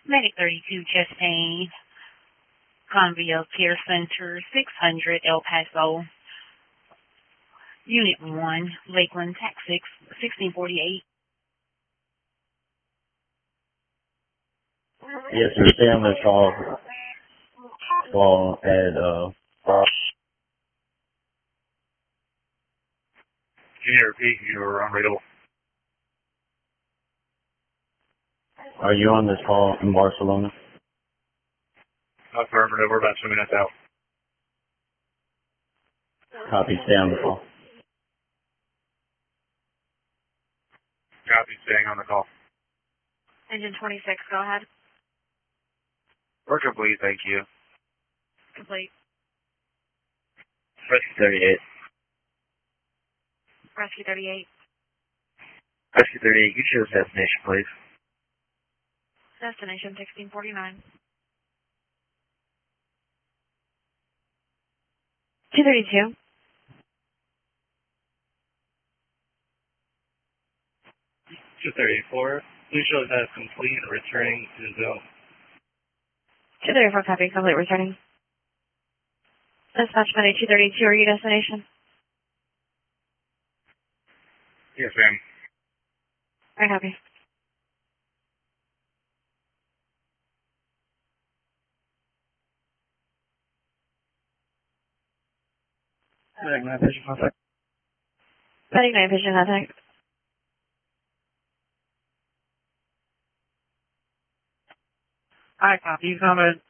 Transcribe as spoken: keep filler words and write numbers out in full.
Medic thirty-two, chest pain, Conville Care Center, six hundred, El Paso. Unit one, Lakeland, Tax six, sixteen forty-eight. Yes, sir. Stay on the call. Call at, uh, Can you repeat? You were on radio. are you on this call in Barcelona? Affirmative. We're about two minutes out. Copy. Stay on the call. Copy. Staying on the call. Engine twenty-six, go ahead. We're complete. Thank you. Complete. Rescue thirty-eight. Rescue thirty-eight. Rescue thirty-eight. You choose destination, please. Destination sixteen forty-nine. two thirty-two. two thirty-four. Please show that complete and returning to the zone. two thirty-four, copy, complete, returning. Dispatch Monday two thirty-two, are you destination? Yes, ma'am. I copy. Medic nine vision contact. Medic nine vision contact. Hi, copy. You comment.